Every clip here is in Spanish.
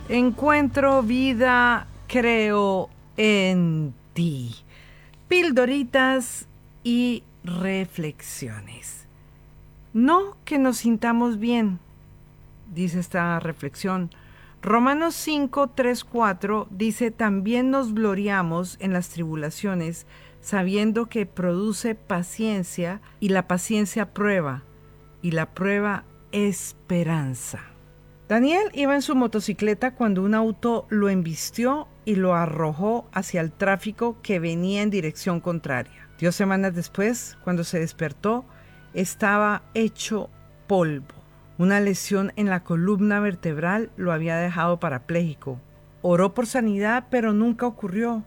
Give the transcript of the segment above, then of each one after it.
Encuentro vida, creo en ti. Pildoritas y reflexiones. No que nos sintamos bien, dice esta reflexión. Romanos 5, 3, 4 dice: también nos gloriamos en las tribulaciones, sabiendo que produce paciencia, y la paciencia prueba, y la prueba esperanza. Daniel iba en su motocicleta cuando un auto lo embistió y lo arrojó hacia el tráfico que venía en dirección contraria. 2 semanas después, cuando se despertó, estaba hecho polvo. Una lesión en la columna vertebral lo había dejado parapléjico. Oró por sanidad, pero nunca ocurrió.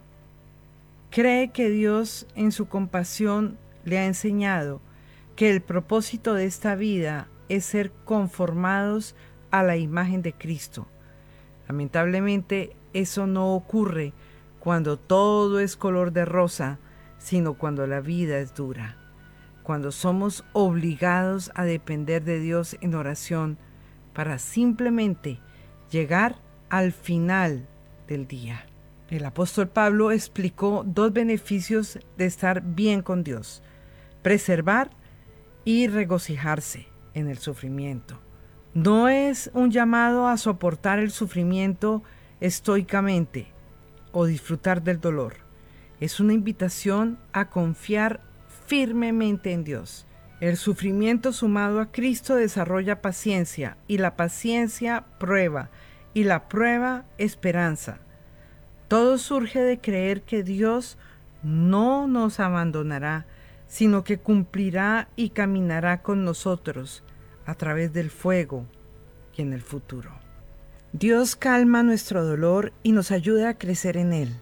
Cree que Dios, en su compasión, le ha enseñado que el propósito de esta vida es ser conformados a la imagen de Cristo. Lamentablemente, eso no ocurre cuando todo es color de rosa, sino cuando la vida es dura, cuando somos obligados a depender de Dios en oración para simplemente llegar al final del día. El apóstol Pablo explicó 2 beneficios de estar bien con Dios: preservar y regocijarse en el sufrimiento. No es un llamado a soportar el sufrimiento estoicamente o disfrutar del dolor. Es una invitación a confiar firmemente en Dios. El sufrimiento sumado a Cristo desarrolla paciencia, y la paciencia prueba, y la prueba esperanza. Todo surge de creer que Dios no nos abandonará, sino que cumplirá y caminará con nosotros a través del fuego y en el futuro. Dios calma nuestro dolor y nos ayuda a crecer en Él.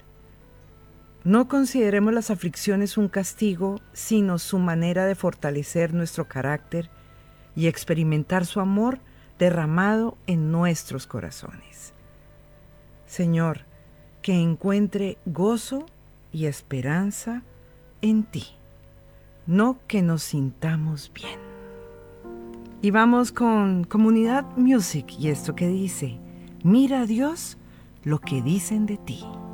No consideremos las aflicciones un castigo, sino su manera de fortalecer nuestro carácter y experimentar su amor derramado en nuestros corazones. Señor, que encuentre gozo y esperanza en ti, no que nos sintamos bien. Y vamos con Comunidad Music y esto que dice: mira a Dios lo que dicen de ti.